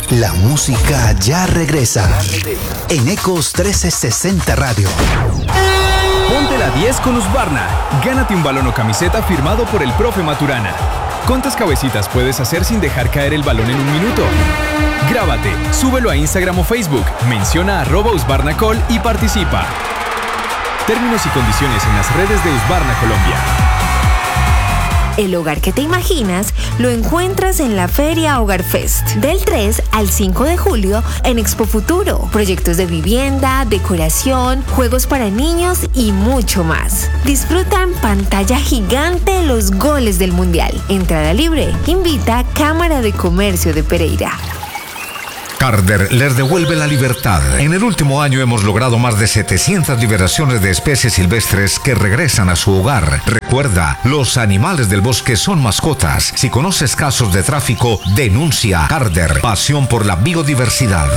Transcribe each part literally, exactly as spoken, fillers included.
La música ya regresa en Ecos trescientos sesenta Radio. Ponte la diez con Husqvarna. Gánate un balón o camiseta firmado por el profe Maturana. ¿Cuántas cabecitas puedes hacer sin dejar caer el balón en un minuto? Grábate, súbelo a Instagram o Facebook, menciona arroba Husqvarnacol y participa. Términos y condiciones en las redes de Husqvarna Colombia. El hogar que te imaginas lo encuentras en la Feria Hogar Fest del tres al cinco de julio en Expo Futuro. Proyectos de vivienda, decoración, juegos para niños y mucho más. Disfruta en pantalla gigante los goles del Mundial. Entrada libre. Invita Cámara de Comercio de Pereira. Carder les devuelve la libertad. En el último año hemos logrado más de setecientas liberaciones de especies silvestres que regresan a su hogar. Recuerda, los animales del bosque son mascotas. Si conoces casos de tráfico, denuncia. Carder, pasión por la biodiversidad.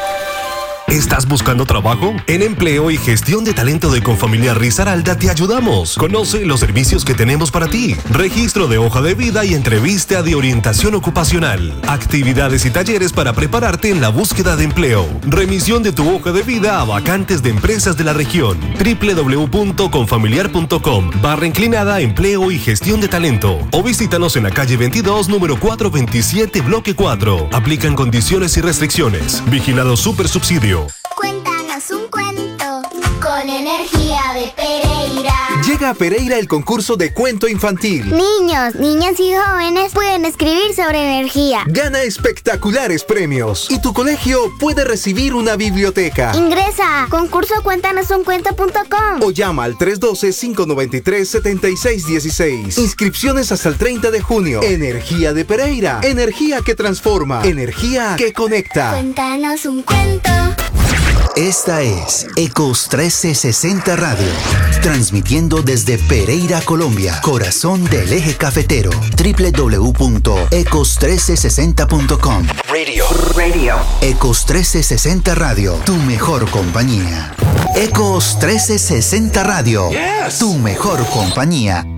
¿Estás buscando trabajo? En Empleo y Gestión de Talento de Confamiliar Risaralda te ayudamos. Conoce los servicios que tenemos para ti. Registro de hoja de vida y entrevista de orientación ocupacional. Actividades y talleres para prepararte en la búsqueda de empleo. Remisión de tu hoja de vida a vacantes de empresas de la región. doble u doble u doble u punto confamiliar punto com barra inclinada Empleo y Gestión de Talento. O visítanos en la calle veintidós, número cuatrocientos veintisiete, bloque cuatro. Aplican condiciones y restricciones. Vigilado Supersubsidio. Cuéntanos un cuento con energía de Pereira. Llega a Pereira el concurso de cuento infantil. Niños, niñas y jóvenes pueden escribir sobre energía. Gana espectaculares premios y tu colegio puede recibir una biblioteca. Ingresa a concurso cuéntanos un cuento punto com o llama al tres uno dos, cinco nueve tres, siete seis uno seis. Inscripciones hasta el treinta de junio. Energía de Pereira. Energía que transforma. Energía que conecta. Cuéntanos un cuento. Esta es Ecos trescientos sesenta Radio, transmitiendo desde Pereira, Colombia, corazón del eje cafetero. doble u doble u doble u punto ecos trescientos sesenta punto com. Radio. Radio. Ecos trescientos sesenta Radio, tu mejor compañía. Ecos trescientos sesenta Radio, yes. Tu mejor compañía.